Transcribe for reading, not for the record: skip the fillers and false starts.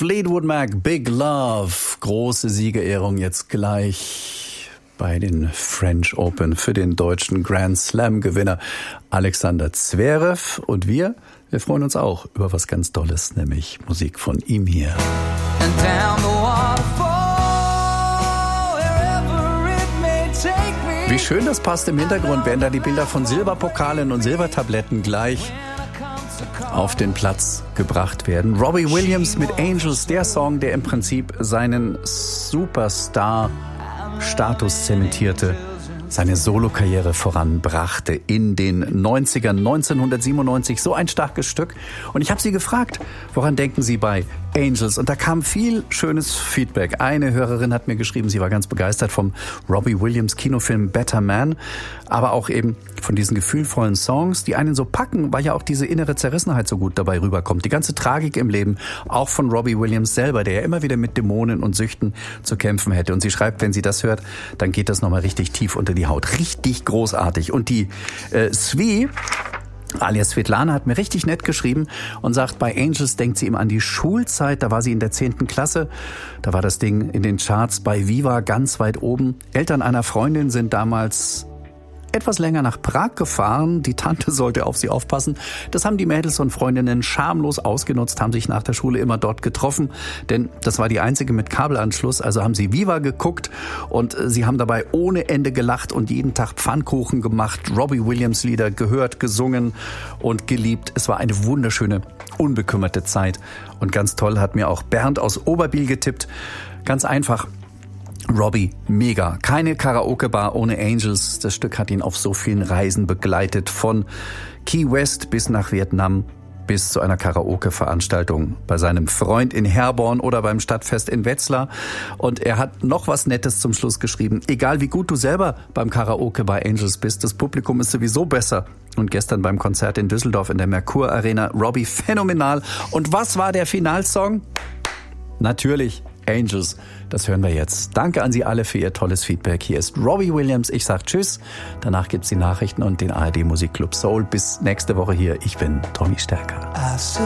Fleetwood Mac, Big Love. Große Siegerehrung jetzt gleich bei den French Open für den deutschen Grand Slam-Gewinner Alexander Zverev. Und wir freuen uns auch über was ganz Tolles, nämlich Musik von ihm hier. Wie schön das passt im Hintergrund, werden da die Bilder von Silberpokalen und Silbertabletten gleich auf den Platz gebracht werden. Robbie Williams mit Angels, der Song, der im Prinzip seinen Superstar-Status zementierte, seine Solokarriere voranbrachte in den 90ern, 1997. So ein starkes Stück. Und ich habe sie gefragt, woran denken Sie bei Angels? Und da kam viel schönes Feedback. Eine Hörerin hat mir geschrieben, sie war ganz begeistert vom Robbie Williams Kinofilm Better Man, aber auch eben von diesen gefühlvollen Songs, die einen so packen, weil ja auch diese innere Zerrissenheit so gut dabei rüberkommt. Die ganze Tragik im Leben, auch von Robbie Williams selber, der ja immer wieder mit Dämonen und Süchten zu kämpfen hätte. Und sie schreibt, wenn sie das hört, dann geht das nochmal richtig tief unter die Haut. Richtig großartig. Und die Svi, alias Svetlana, hat mir richtig nett geschrieben und sagt, bei Angels denkt sie ihm an die Schulzeit. Da war sie in der 10. Klasse. Da war das Ding in den Charts bei Viva ganz weit oben. Eltern einer Freundin sind damals etwas länger nach Prag gefahren. Die Tante sollte auf sie aufpassen. Das haben die Mädels und Freundinnen schamlos ausgenutzt, haben sich nach der Schule immer dort getroffen, denn das war die einzige mit Kabelanschluss. Also haben sie Viva geguckt und sie haben dabei ohne Ende gelacht und jeden Tag Pfannkuchen gemacht, Robbie Williams Lieder gehört, gesungen und geliebt. Es war eine wunderschöne, unbekümmerte Zeit. Und ganz toll hat mir auch Bernd aus Oberbiel getippt. Ganz einfach. Robbie, mega. Keine Karaoke-Bar ohne Angels. Das Stück hat ihn auf so vielen Reisen begleitet. Von Key West bis nach Vietnam, bis zu einer Karaoke-Veranstaltung bei seinem Freund in Herborn oder beim Stadtfest in Wetzlar. Und er hat noch was Nettes zum Schluss geschrieben. Egal wie gut du selber beim Karaoke bei Angels bist, das Publikum ist sowieso besser. Und gestern beim Konzert in Düsseldorf in der Merkur Arena, Robbie phänomenal. Und was war der Finalsong? Natürlich Angels. Das hören wir jetzt. Danke an Sie alle für Ihr tolles Feedback. Hier ist Robbie Williams. Ich sag Tschüss. Danach gibt's die Nachrichten und den ARD Musikclub Soul. Bis nächste Woche hier. Ich bin Tommy Stärker.